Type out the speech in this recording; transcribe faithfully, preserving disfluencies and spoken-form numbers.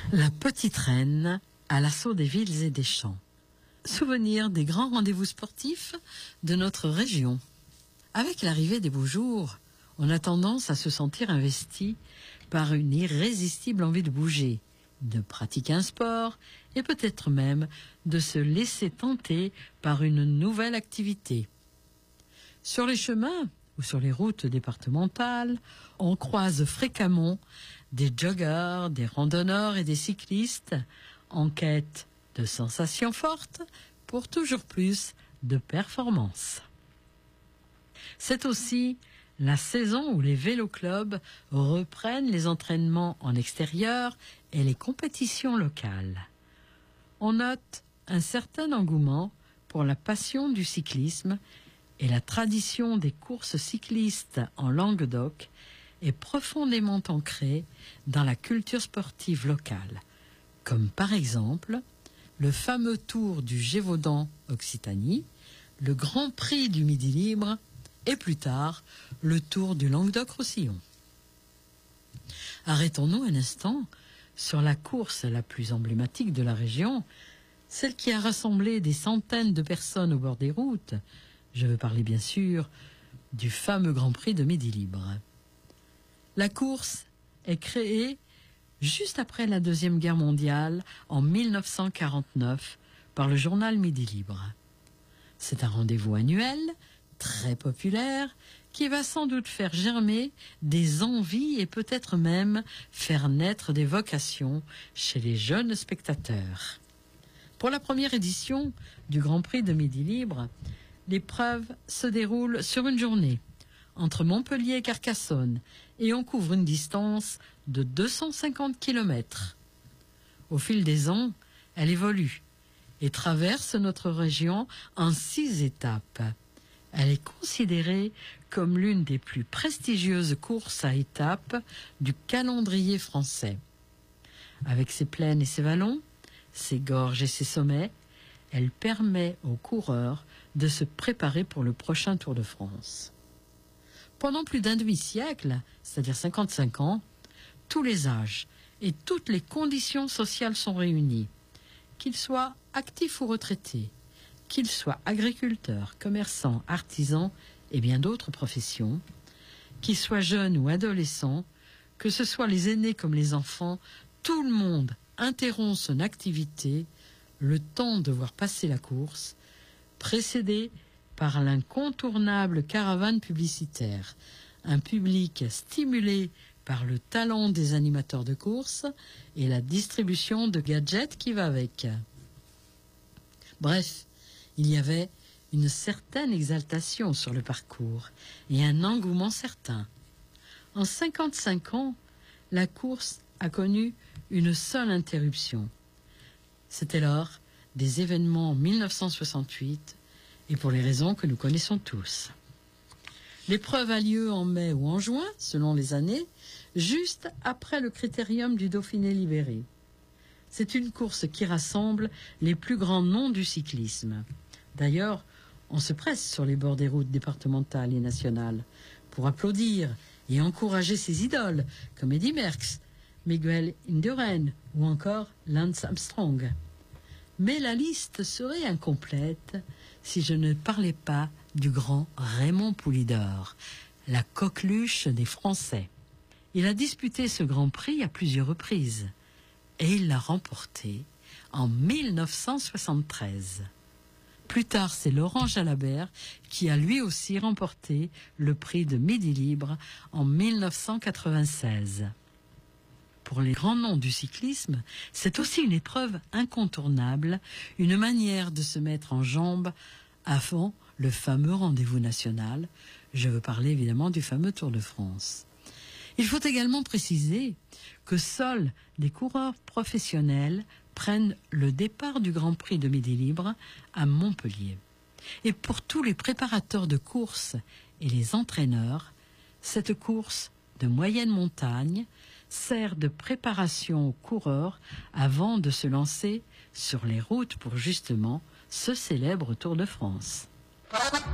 La petite reine à l'assaut des villes et des champs. Souvenir des grands rendez-vous sportifs de notre région. Avec l'arrivée des beaux jours, on a tendance à se sentir investi par une irrésistible envie de bouger, de pratiquer un sport et peut-être même de se laisser tenter par une nouvelle activité. Sur les chemins ou sur les routes départementales, on croise fréquemment des joggers, des randonneurs et des cyclistes en quête de sensations fortes pour toujours plus de performances. C'est aussi la saison où les véloclubs reprennent les entraînements en extérieur et les compétitions locales. On note un certain engouement pour la passion du cyclisme et la tradition des courses cyclistes en Languedoc est profondément ancrée dans la culture sportive locale, comme par exemple le fameux Tour du Gévaudan Occitanie, le Grand Prix du Midi Libre et plus tard le Tour du Languedoc-Roussillon. Arrêtons-nous un instant sur la course la plus emblématique de la région, celle qui a rassemblé des centaines de personnes au bord des routes. Je veux parler bien sûr du fameux Grand Prix de Midi Libre. La course est créée juste après la Deuxième Guerre mondiale en mille neuf cent quarante-neuf par le journal Midi Libre. C'est un rendez-vous annuel, très populaire, qui va sans doute faire germer des envies et peut-être même faire naître des vocations chez les jeunes spectateurs. Pour la première édition du Grand Prix de Midi Libre, l'épreuve se déroule sur une journée entre Montpellier et Carcassonne et on couvre une distance de deux cent cinquante kilomètres. Au fil des ans, elle évolue et traverse notre région en six étapes. Elle est considérée comme l'une des plus prestigieuses courses à étapes du calendrier français. Avec ses plaines et ses vallons, ses gorges et ses sommets, elle permet aux coureurs de se préparer pour le prochain Tour de France. Pendant plus d'un demi-siècle, c'est-à-dire cinquante-cinq ans, tous les âges et toutes les conditions sociales sont réunies. Qu'ils soient actifs ou retraités, qu'ils soient agriculteurs, commerçants, artisans et bien d'autres professions, qu'ils soient jeunes ou adolescents, que ce soit les aînés comme les enfants, tout le monde interrompt son activité, le temps de voir passer la course, précédé par l'incontournable caravane publicitaire, un public stimulé par le talent des animateurs de course et la distribution de gadgets qui va avec. Bref, il y avait une certaine exaltation sur le parcours et un engouement certain. En cinquante-cinq ans, la course a connu une seule interruption. C'était lors des événements en mille neuf cent soixante-huit et pour les raisons que nous connaissons tous. L'épreuve a lieu en mai ou en juin, selon les années, juste après le critérium du Dauphiné libéré. C'est une course qui rassemble les plus grands noms du cyclisme. D'ailleurs, on se presse sur les bords des routes départementales et nationales pour applaudir et encourager ses idoles comme Eddy Merckx, Miguel Indurain ou encore Lance Armstrong. Mais la liste serait incomplète si je ne parlais pas du grand Raymond Poulidor, la coqueluche des Français. Il a disputé ce Grand Prix à plusieurs reprises et il l'a remporté en mille neuf cent soixante-treize. Plus tard, c'est Laurent Jalabert qui a lui aussi remporté le prix de Midi Libre en mille neuf cent quatre-vingt-seize. Pour les grands noms du cyclisme, c'est aussi une épreuve incontournable, une manière de se mettre en jambes avant le fameux rendez-vous national. Je veux parler évidemment du fameux Tour de France. Il faut également préciser que seuls des coureurs professionnels prennent le départ du Grand Prix de Midi Libre à Montpellier. Et pour tous les préparateurs de course et les entraîneurs, cette course de moyenne montagne sert de préparation aux coureurs avant de se lancer sur les routes pour justement ce célèbre Tour de France.